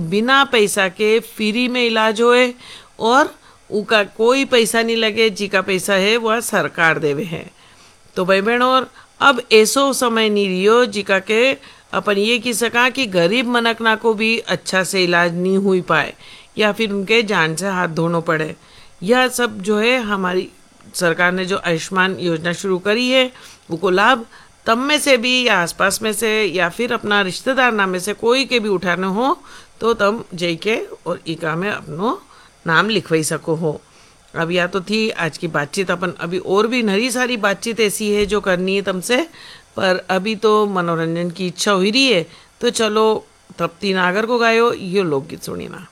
बिना पैसा के फ्री में इलाज होए और उका कोई पैसा नहीं लगे, जी का पैसा है वह सरकार देवे है। तो भाई बहन, और अब ऐसो समय नहीं रियो जिका के अपन ये कह सका कि गरीब मनकना को भी अच्छा से इलाज नहीं हुई पाए या फिर उनके जान से हाथ धोना पड़े। यह सब जो है हमारी सरकार ने जो आयुष्मान योजना शुरू करी है वो लाभ तब में से भी या आसपास में से या फिर अपना रिश्तेदार नाम में से कोई के भी उठाने हो तो तब जई के और इका में अपनो नाम लिखवाई सको हो। अब या तो थी आज की बातचीत, अपन अभी और भी नरी सारी बातचीत ऐसी है जो करनी है तुमसे, पर अभी तो मनोरंजन की इच्छा हुई रही है। तो चलो तप्ती नागर को गायो यो लोकगीत सुनी ना।